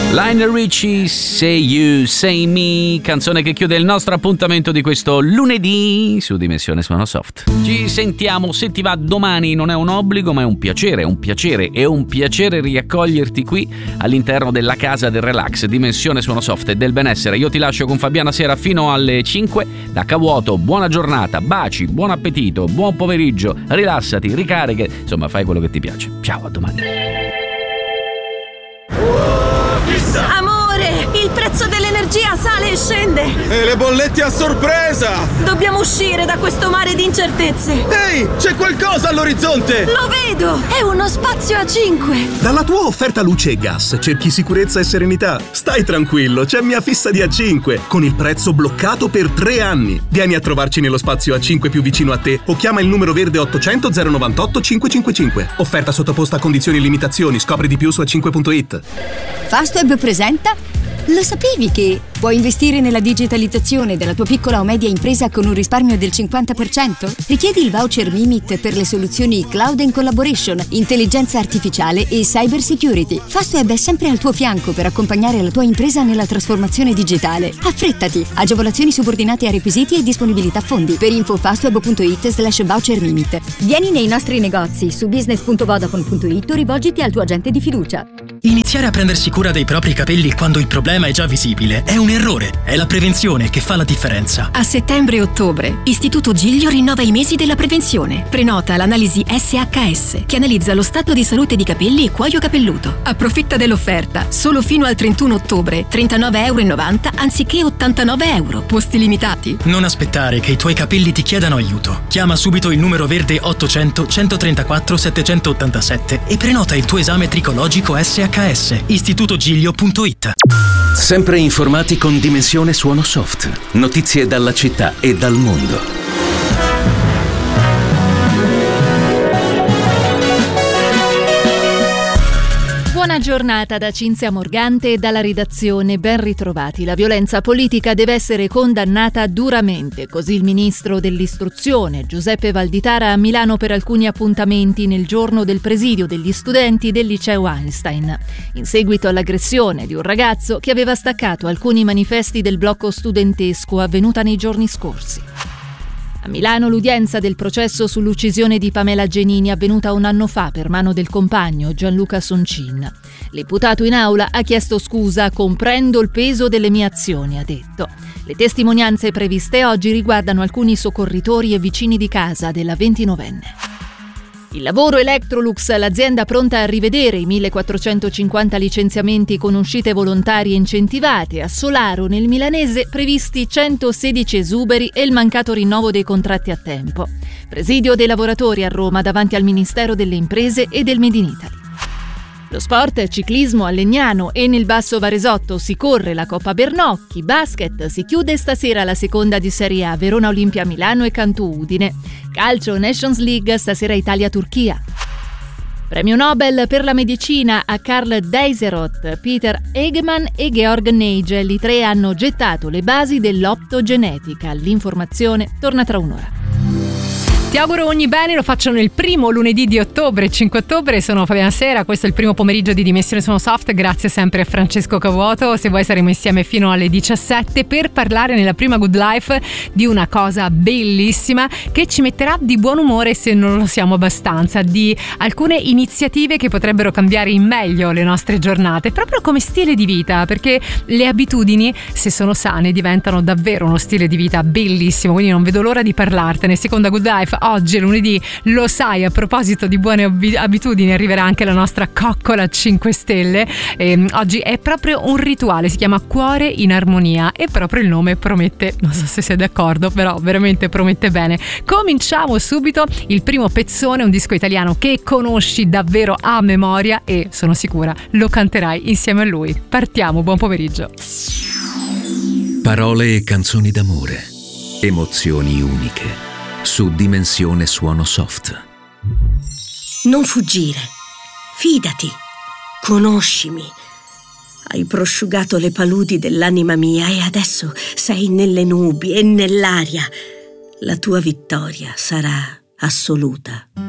Lionel Richie, Say You, Say Me, canzone che chiude il nostro appuntamento di questo lunedì su Dimensione Suono Soft. Ci sentiamo, se ti va, domani. Non è un obbligo ma è un piacere riaccoglierti qui all'interno della casa del relax, Dimensione Suono Soft e del benessere. Io ti lascio con Fabiana Sera fino alle 5 da Cavuoto. Buona giornata, baci, buon appetito, buon pomeriggio, rilassati, ricarica, insomma fai quello che ti piace. Ciao, a domani. Amore, il prezzo dell'energia sale e scende. E le bollette a sorpresa! Dobbiamo uscire da questo mare di incertezze. Ehi, c'è qualcosa all'orizzonte! Lo vedo! È uno spazio A5. Dalla tua offerta luce e gas cerchi sicurezza e serenità? Stai tranquillo, c'è Mia Fissa di A5 con il prezzo bloccato per 3 anni. Vieni a trovarci nello spazio A5 più vicino a te o chiama il numero verde 800 098 555. Offerta sottoposta a condizioni e limitazioni. Scopri di più su a5.it. Fastweb presenta. Lo sapevi che puoi investire nella digitalizzazione della tua piccola o media impresa con un risparmio del 50%? Richiedi il voucher Mimit per le soluzioni Cloud and Collaboration, intelligenza artificiale e cyber security. Fastweb è sempre al tuo fianco per accompagnare la tua impresa nella trasformazione digitale. Affrettati! Agevolazioni subordinate a requisiti e disponibilità fondi. Per info fastweb.it/voucher Mimit. Vieni nei nostri negozi su business.vodafone.it o rivolgiti al tuo agente di fiducia. Iniziare a prendersi cura dei propri capelli quando il problema è già visibile è un errore. È la prevenzione che fa la differenza. A settembre e ottobre, Istituto Giglio rinnova i mesi della prevenzione. Prenota l'analisi SHS, che analizza lo stato di salute di capelli e cuoio capelluto. Approfitta dell'offerta. Solo fino al 31 ottobre, €39,90 anziché €89. Posti limitati. Non aspettare che i tuoi capelli ti chiedano aiuto. Chiama subito il numero verde 800 134 787 e prenota il tuo esame tricologico SHS. istitutogiglio.it. Sempre informati con Dimensione Suono Soft. Notizie dalla città e dal mondo. Buona giornata da Cinzia Morgante e dalla redazione, ben ritrovati. La violenza politica deve essere condannata duramente, così il ministro dell'istruzione Giuseppe Valditara a Milano per alcuni appuntamenti nel giorno del presidio degli studenti del liceo Einstein, in seguito all'aggressione di un ragazzo che aveva staccato alcuni manifesti del blocco studentesco avvenuta nei giorni scorsi. A Milano l'udienza del processo sull'uccisione di Pamela Genini avvenuta un anno fa per mano del compagno Gianluca Soncin. L'imputato in aula ha chiesto scusa: comprendo il peso delle mie azioni, ha detto. Le testimonianze previste oggi riguardano alcuni soccorritori e vicini di casa della 29enne. Il lavoro Electrolux, l'azienda pronta a rivedere i 1450 licenziamenti con uscite volontarie incentivate. A Solaro, nel milanese, previsti 116 esuberi e il mancato rinnovo dei contratti a tempo. Presidio dei lavoratori a Roma davanti al Ministero delle Imprese e del Made in Italy. Lo sport, ciclismo a Legnano e nel Basso Varesotto si corre la Coppa Bernocchi. Basket, si chiude stasera la seconda di Serie A, Verona Olimpia Milano e Cantu Udine. Calcio, Nations League, stasera Italia-Turchia. Premio Nobel per la medicina a Karl Deiseroth, Peter Egemann e Georg Nagel. I 3 hanno gettato le basi dell'optogenetica. L'informazione torna tra un'ora. Ti auguro ogni bene, lo facciano il primo lunedì di ottobre, 5 ottobre, sono Fabiana Sera, questo è il primo pomeriggio di Dimensione Suono Soft, grazie sempre a Francesco Cavuoto. Se vuoi saremo insieme fino alle 17 per parlare nella prima Good Life di una cosa bellissima che ci metterà di buon umore se non lo siamo abbastanza, di alcune iniziative che potrebbero cambiare in meglio le nostre giornate, proprio come stile di vita, perché le abitudini, se sono sane, diventano davvero uno stile di vita bellissimo, quindi non vedo l'ora di parlartene. Seconda Good Life oggi, lunedì, lo sai, a proposito di buone abitudini arriverà anche la nostra coccola 5 stelle. Oggi è proprio un rituale, si chiama Cuore in Armonia e proprio il nome promette, non so se sei d'accordo, però veramente promette bene. Cominciamo subito, il primo pezzone, un disco italiano che conosci davvero a memoria e sono sicura lo canterai insieme a lui. Partiamo, buon pomeriggio. Parole e canzoni d'amore, emozioni uniche. Su Dimensione Suono Soft. Non fuggire, fidati, conoscimi. Hai prosciugato le paludi dell'anima mia e adesso sei nelle nubi e nell'aria. La tua vittoria sarà assoluta.